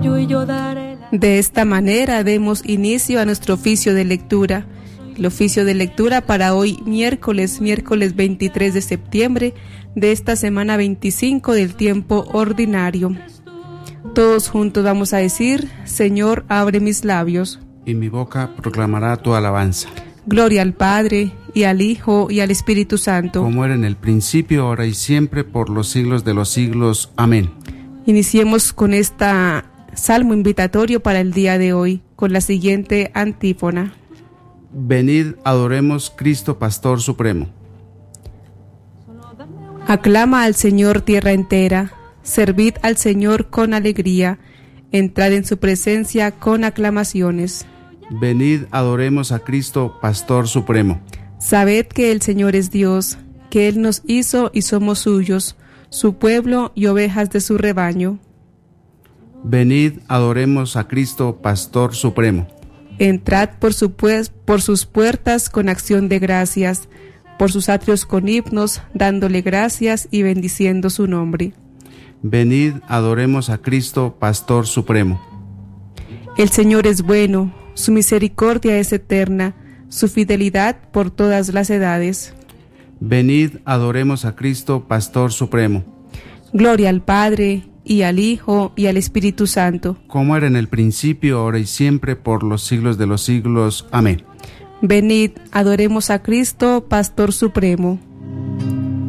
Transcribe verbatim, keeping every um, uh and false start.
tuyo y yo daré la... De esta manera demos inicio a nuestro oficio de lectura. El oficio de lectura para hoy, miércoles, miércoles veintitrés de septiembre de esta semana veinticinco del tiempo ordinario. Todos juntos vamos a decir: Señor, abre mis labios, y mi boca proclamará tu alabanza. Gloria al Padre, y al Hijo, y al Espíritu Santo. Como era en el principio, ahora y siempre, por los siglos de los siglos. Amén. Iniciemos con esta salmo invitatorio para el día de hoy, con la siguiente antífona. Venid, adoremos Cristo Pastor Supremo. Aclama al Señor tierra entera, servid al Señor con alegría, entrad en su presencia con aclamaciones. Venid, adoremos a Cristo Pastor Supremo. Sabed que el Señor es Dios, que Él nos hizo y somos suyos, su pueblo y ovejas de su rebaño. Venid, adoremos a Cristo Pastor Supremo. Entrad por, su pues, por sus puertas con acción de gracias, por sus atrios con himnos, dándole gracias y bendiciendo su nombre. Venid, adoremos a Cristo Pastor Supremo. El Señor es bueno, su misericordia es eterna, su fidelidad por todas las edades. Venid, adoremos a Cristo Pastor Supremo. Gloria al Padre, y al Hijo, y al Espíritu Santo. Como era en el principio, ahora y siempre, por los siglos de los siglos. Amén. Venid, adoremos a Cristo, Pastor Supremo.